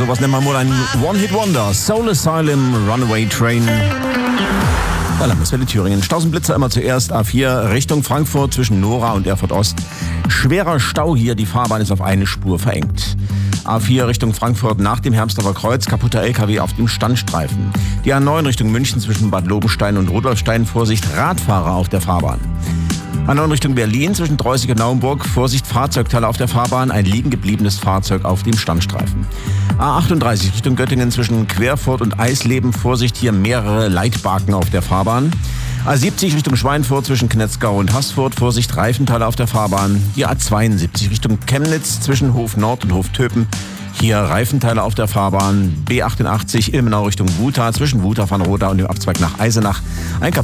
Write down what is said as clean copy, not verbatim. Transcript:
sowas nennt man wohl ein One-Hit-Wonder. Soul Asylum, Runaway Train. Ja, Landeswelle Thüringen. Stausenblitzer immer zuerst. A4 Richtung Frankfurt zwischen Nora und Erfurt Ost. Schwerer Stau hier, die Fahrbahn ist auf eine Spur verengt. A4 Richtung Frankfurt nach dem Hermsdorfer Kreuz, kaputter LKW auf dem Standstreifen. Die A9 Richtung München zwischen Bad Lobenstein und Rudolfstein, Vorsicht, Radfahrer auf der Fahrbahn. A9 Richtung Berlin zwischen Dreußig und Naumburg, Vorsicht, Fahrzeugteile auf der Fahrbahn, ein liegen gebliebenes Fahrzeug auf dem Standstreifen. A38 Richtung Göttingen zwischen Querfurt und Eisleben, Vorsicht, hier mehrere Leitbaken auf der Fahrbahn. A70 Richtung Schweinfurt zwischen Knetzgau und Haßfurt, Vorsicht, Reifenteile auf der Fahrbahn. Die A72 Richtung Chemnitz zwischen Hof Nord und Hof Töpen. Hier Reifenteile auf der Fahrbahn. B88 Ilmenau Richtung Wuta zwischen Wuta-Vanroda und dem Abzweig nach Eisenach. Ein